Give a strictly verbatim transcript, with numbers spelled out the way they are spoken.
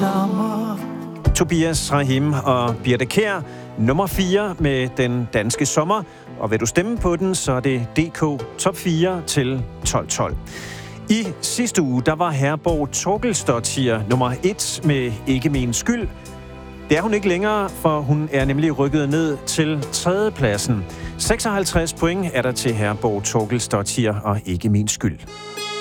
sommer. Tobias Rahim og Birte Kjær, nummer fire med Den Danske Sommer. Og vil du stemme på den, så er det D K top fire til tolv tolv. I sidste uge, der var Herborg Torkelsdottir nummer et med Ikke Min Skyld. Det er hun ikke længere, for hun er nemlig rykket ned til tredjepladsen. seksoghalvtreds point er der til Herborg Torkelsdottir og Ikke Min Skyld.